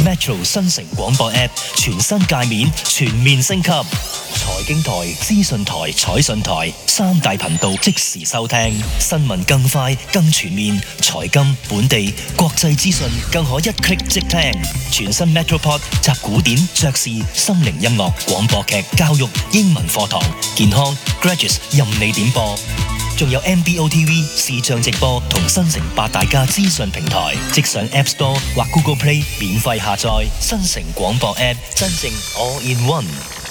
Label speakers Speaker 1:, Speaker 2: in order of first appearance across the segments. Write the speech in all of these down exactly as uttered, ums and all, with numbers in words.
Speaker 1: Metro 新城廣播 App 全新界面全面升級，財經台、資訊台、彩訊台三大頻道即時收聽，新聞更快更全面，財金、本地、國際資訊更可一 click 即聽。全新 Metropod 集古典、爵士、心靈音樂、廣播劇、教育、英文課堂、健康、Graduates 任你點播。仲有 M B O T V 視像直播同新城八大家資訊平台，即上 App Store 或 Google Play 免費下載新城廣播 App， 真正 All in One。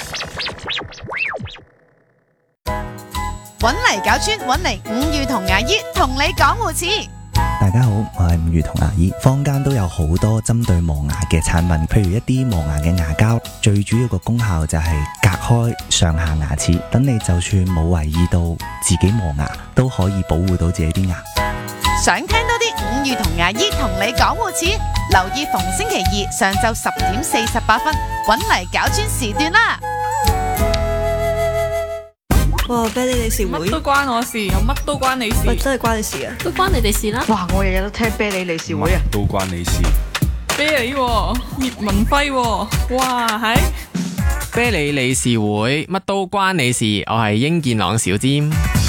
Speaker 2: 搵嚟搞村，搵嚟五月同牙醫同你講護齒。
Speaker 3: 大家好，我係五月同牙醫。坊間都有好多針對磨牙嘅產品，譬如一啲磨牙嘅牙膠，最主要個功效就係隔開上下牙齒，等你就算冇為意到自己磨牙，都可以保護到自己啲牙。
Speaker 2: 想聽多啲五月同牙醫同你講護齒，留意逢星期二上晝十點四十八分，搵嚟搞村時段啦。
Speaker 4: 哇！啤梨理事會
Speaker 5: 乜都關我事，又乜都關你事，
Speaker 4: 喂，真係關你事啊！
Speaker 6: 都關你哋事啦！
Speaker 7: 哇！我日日都聽啤梨理事會啊，
Speaker 8: 都關你事。
Speaker 5: 啤梨喎，葉文輝喎，哇係！
Speaker 9: 啤梨理事會乜都關你事，我係英健朗小尖。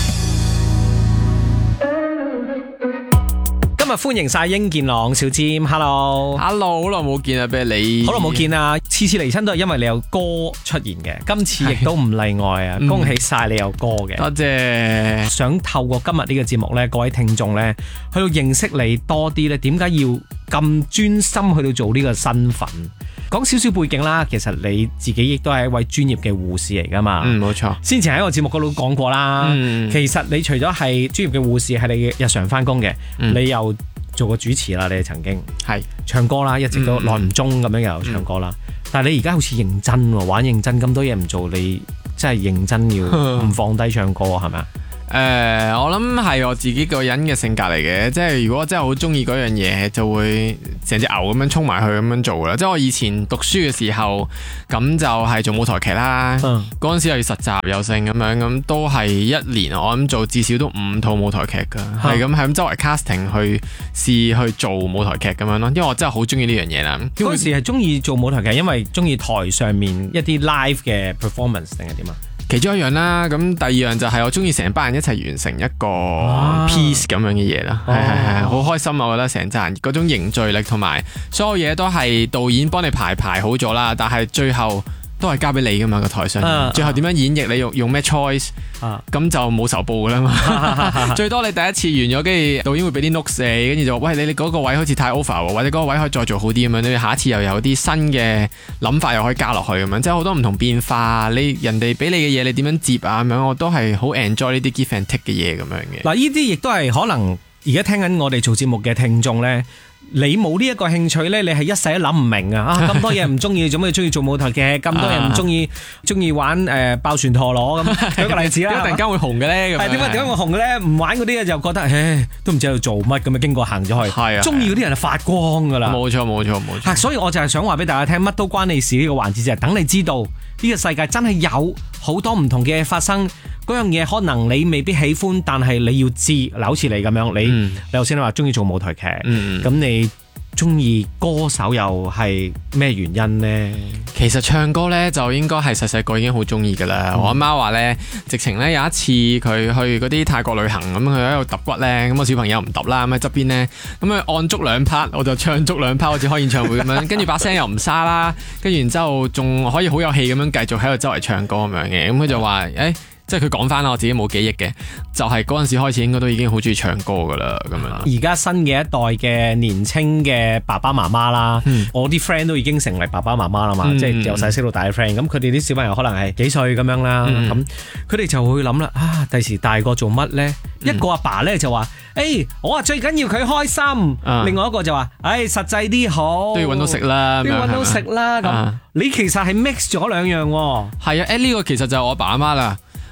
Speaker 10: 今日歡迎晒英健朗小尖 ，Hello，Hello，
Speaker 9: 好耐冇見啊，啤梨，
Speaker 10: 好耐冇見啊，次次嚟親都係因為你有歌出現嘅，今次亦都唔例外啊，恭喜晒你有歌嘅，
Speaker 9: 多謝。
Speaker 10: 想透過今日呢個節目呢，各位聽眾呢，去到認識你多啲呢，點解要咁專心去到做呢個身份？講少少背景啦，其實你自己亦都係一位專業嘅護士嚟噶嘛。
Speaker 9: 嗯，冇錯。
Speaker 10: 先前喺個節目嗰度講過啦。嗯，其實你除咗係專業嘅護士，係你日常翻工嘅，嗯、你又做過主持啦，你曾經係是唱歌啦，一直都耐唔中咁樣又唱歌啦。嗯、但係你而家好似認真喎，玩認真咁多嘢唔做，你真係認真要唔放低唱歌係咪啊？
Speaker 9: 誒、呃，我諗係我自己個人嘅性格嚟嘅，即係如果真係好中意嗰樣嘢，就會成隻牛咁樣衝埋去咁樣做啦。即係我以前讀書嘅時候，咁就係做舞台劇啦。嗰陣、嗯、時又要實習又剩咁樣，咁都係一年我諗做至少都五套舞台劇噶，係咁係咁周圍 casting 去試去做舞台劇咁樣咯。因為我真係好中意呢樣嘢啦。
Speaker 10: 嗰陣時係中意做舞台劇，因為中意台上面一啲 live 嘅 performance 定係點啊？
Speaker 9: 其中一樣啦，咁第二樣就係我中意成班人一齊完成一個 piece 咁樣嘅嘢啦，係係係，好開心啊！我覺得成扎人嗰種凝聚力同埋所有嘢都係導演幫你排排好咗啦，但係最後都係交俾你噶嘛個台上，啊、最後點樣演繹你用用咩 choice，咁、啊、就冇仇報噶啦嘛。最多你第一次完咗，跟住導演會俾啲 notes 你，跟住就話喂，你你嗰個位好似太 over，或者嗰個位可以再做好啲咁樣，你下一次又有啲新嘅諗法又可以加落去咁樣，即係好多唔同變化。你人哋俾你嘅嘢，你點樣接啊咁樣，我都係好 enjoy 呢啲 give and take 嘅嘢咁樣嘅。
Speaker 10: 嗱，呢啲亦都係可能而家聽緊我哋做節目嘅聽眾咧。你冇呢一個興趣咧，你係一世都諗唔明啊！啊咁多嘢唔中意，做咩中意做舞台劇？咁多人唔中意，中意玩誒、呃、爆旋陀螺咁。舉個例子啦，
Speaker 9: 點解突然間會紅嘅咧？
Speaker 10: 係點解點解會紅嘅咧？唔玩嗰啲就覺得，唉，都唔知喺度做乜咁啊！經過行咗去，係啊，中意嗰啲人係發光噶啦。
Speaker 9: 冇錯冇錯冇錯。
Speaker 10: 所以我就係想話俾大家聽，乜都關你事呢個環節就係等你知道，呢個世界真係有好多唔同嘅嘢發生。嗰樣嘢可能你未必喜歡，但係你要知。嗱，好似你咁樣，你、嗯、你頭先你話中意做舞台劇，咁、嗯、你中意歌手又係咩原因呢？
Speaker 9: 其實唱歌呢，就應該係細細個已經好中意噶啦。嗯、我阿媽話呢，直情呢有一次佢去嗰啲泰國旅行，咁佢喺度揼骨呢，咁個小朋友唔揼啦，咁喺側邊呢，咁佢按足兩拍，我就唱足兩拍，好似開演唱會咁樣，跟住把聲又唔沙啦，跟住然之後仲可以好有氣咁樣繼續喺度周圍唱歌咁樣嘅，咁佢就話誒。欸即係佢講翻啦，我自己冇記憶嘅，就係嗰陣時開始應該都已經好中意唱歌噶啦，咁樣。而
Speaker 10: 家新嘅一代嘅年青嘅爸爸媽媽啦，嗯、我啲 friend 都已經成為爸爸媽媽啦嘛，嗯、即係由細識到大嘅 friend，咁佢哋啲小朋友可能係幾歲咁樣啦，咁佢哋就會諗啦，啊，第時大個做乜咧？嗯、一個阿爸咧就話，誒、欸，我話最緊要佢開心，嗯、另外一個就話，誒、欸，實際啲好，
Speaker 9: 都要搵到食啦，
Speaker 10: 都要搵到食啦，咁、啊、你其實係 mix 咗兩樣喎。
Speaker 9: 係啊，誒，呢個其實就係我爸阿媽啦。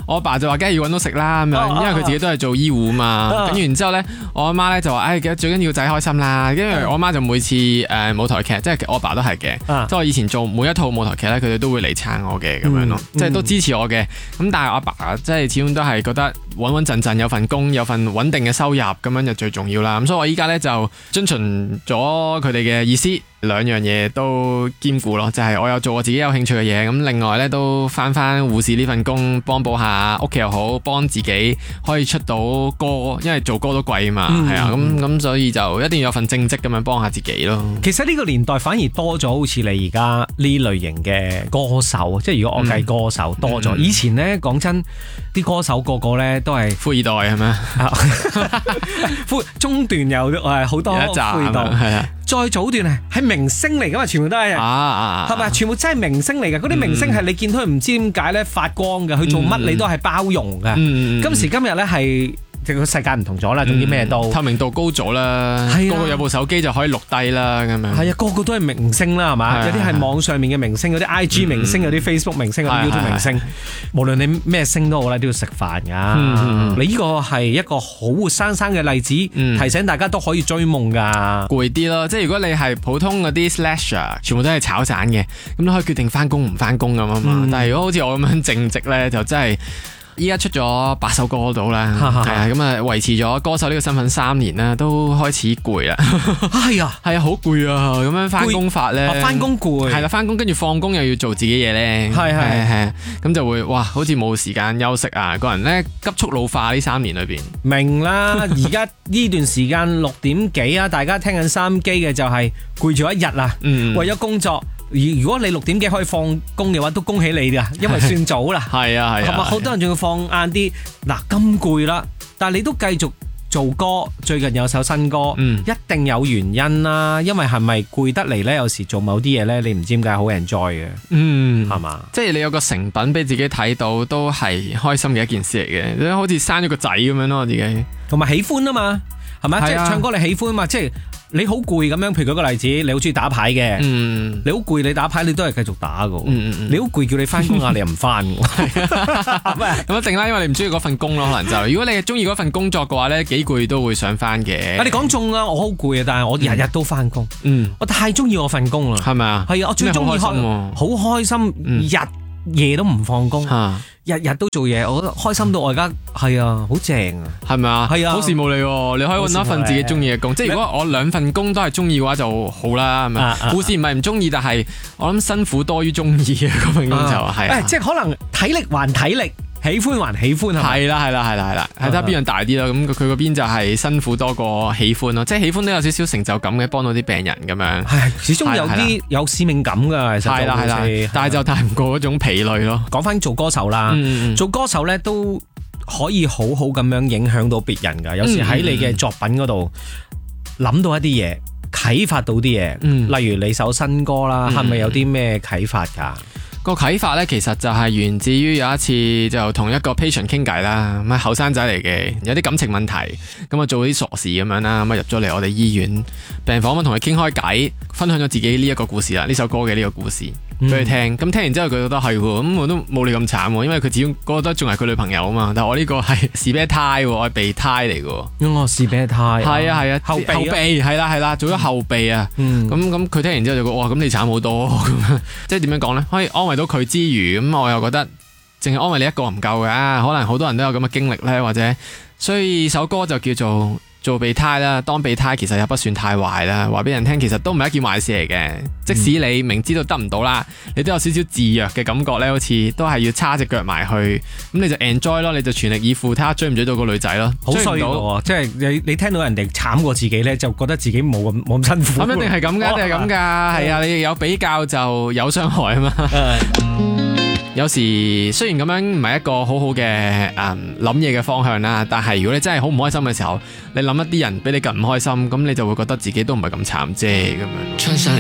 Speaker 9: 我阿爸就話梗係要揾到食啦咁樣，因為佢自己都係做醫護嘛。跟住然之後咧，我阿媽咧就話，唉，最緊要仔開心啦。跟住我阿媽就每次誒舞台劇，即係我阿爸都係嘅，即係我以前做每一套舞台劇咧，佢哋都會嚟撐我嘅咁樣咯，即係都支持我嘅。咁但係我阿爸即係始終都係覺得穩穩陣陣有份工，有份穩定嘅收入咁樣就最重要啦。咁所以我依家咧就遵循咗佢哋嘅意思。兩樣嘢都兼顧咯，就係、是、我有做我自己有興趣嘅嘢，咁另外咧都翻翻護士呢份工，幫補下屋企又好，幫自己可以出到歌，因為做歌都貴嘛，係、嗯、啊，咁咁所以就一定要有份正職咁樣幫下自己咯。
Speaker 10: 其實呢個年代反而多咗，好似你而家呢類型嘅歌手，即係如果我計歌手、嗯、多咗。以前呢，講真，啲歌手個個呢都係
Speaker 9: 富二代係咪？
Speaker 10: 富中段有誒好多富二代，係啊。再早段係係明星嚟噶嘛，全部都係啊，係咪？全部真係明星嚟嘅，嗰啲明星係你見到佢唔知點解咧發光嘅，佢做乜你都係包容嘅。今時今日咧係。個世界唔同咗啦，總之咩都
Speaker 9: 透明度高咗啦，個個有部手機就可以錄低啦，咁樣
Speaker 10: 係啊，個個都係明星啦，係嘛？有啲係網上面嘅明星，有啲 I G 明星，有啲 Facebook 明星，有啲 YouTube 明星。無論你咩星都好啦，都要食飯噶。你呢個係一個好活生生嘅例子，提醒大家都可以追夢噶。
Speaker 9: 攰啲咯，即係如果你係普通嗰啲 slasher， 全部都係炒散嘅，咁都可以決定翻工唔翻工咁啊嘛。但係如果好似我咁樣正職咧，就真係。依家出咗八首歌到啦，係啊，咁啊維持咗歌手呢個身份三年啦，都開始攰啦。
Speaker 10: 係啊，
Speaker 9: 係啊，好攰啊！咁樣翻工法咧，
Speaker 10: 翻工攰，
Speaker 9: 係啦，翻工跟住放工又要做自己嘢咧，係係係，咁就會哇，好似冇時間休息啊！個人咧急速老化呢三年裏邊。明啦，而家呢段時間六點幾啊，大家聽緊收音機嘅就係攰咗一日啦，嗯、為咗工作。如果你六點幾可以放工嘅話，都恭喜你噶，因為算早啦。係啊係啊，同埋好多人仲要放晏啲。嗱咁攰啦，但係你都繼續做歌，最近有首新歌，嗯、一定有原因啦。因為係咪攰得嚟呢？有時做某啲嘢呢，你唔知點解好 enjoy 嘅。嗯，係嘛吧？即係你有個成品俾自己睇到，都係開心嘅一件事嚟嘅。你好似生咗個仔咁樣咯，自己同埋喜歡啊嘛，係咪？即係唱歌你喜歡啊嘛，即係。你好攰咁樣，譬如舉個例子，你好中意打牌嘅，嗯、你好攰，你打牌你都係繼續打噶，嗯嗯、你好攰叫你翻工啊，你又唔翻，咁一定啦，因為你唔中意嗰份工咯，可能就如果你係中意嗰份工作嘅話咧，幾攰都會想翻嘅。你講中啊，我好攰啊，但係我日日都翻工，嗯、我太中意我份工啦，係咪啊？係啊，我最中意開心，好開心，嗯、日夜都唔放工。啊日日都做嘢，我覺得開心到我而家係啊，好正啊，係咪啊？係啊，好羨慕你，你可以搵到一份自己中意嘅工。即係如果我兩份工都係中意嘅話就好啦，係咪？護士唔係唔中意，但係我諗辛苦多於中意嘅嗰份工就係。誒，即係可能體力還體力。喜歡還喜歡係咪？係啦係啦係啦係啦，睇下邊樣大啲咯。咁佢嗰邊就係辛苦多過喜歡咯，即係喜歡都有少少成就感嘅，幫到啲病人咁樣。係，始終有啲有使命感噶，其實係啦係啦，但係就大唔過嗰種疲累咯。講翻做歌手啦，嗯、做歌手咧都可以好好咁樣影響到別人噶。有時喺你嘅作品嗰度諗到一啲嘢，啟發到啲嘢。嗯、例如你首新歌啦，係咪有啲咩啟發噶？個啟發咧，其實就係源自於有一次就同一個 patient 傾偈啦，咁啊後生仔嚟嘅，有啲感情問題，咁啊做啲傻事咁樣啦，咁啊入咗嚟我哋醫院病房，咁同佢傾開偈，分享咗自己呢一個故事啦，呢首歌嘅呢個故事俾佢聽，咁、嗯、聽完之後佢覺得係喎，咁我都冇你咁慘喎，因為佢始終覺得仲係佢女朋友啊嘛，但係我呢個係士啤胎，我係備胎嚟嘅。哦，士啤胎，係啊係啊，後備後備係啦係啦，做咗後備啊，咁咁佢聽完之後就覺得哇，咁你慘好多，咁即係點樣講咧？可以安慰到佢之餘，咁我又覺得淨係安慰你一個唔夠嘅，可能好多人都有咁嘅經歷咧，或者所以首歌就叫做做備胎啦，當備胎其實又不算太壞啦，話俾人聽其實都唔係一件壞事嚟嘅。即使你明知道得唔到啦，你都有少少自虐嘅感覺咧，好似都係要叉隻腳埋去，咁你就 enjoy 咯，你就全力以赴睇下追唔追到個女仔咯。好衰嘅，即係你你聽到人哋慘過自己咧，就覺得自己冇咁冇咁辛苦。咁一定係咁噶，一定係咁噶，係啊，你有比較就有傷害啊嘛。有時雖然咁樣唔係一個好好嘅誒諗嘢嘅方向啦，但係如果你真係好唔開心嘅時候，你諗一啲人比你更唔開心，咁你就會覺得自己都唔係咁慘啫咁樣。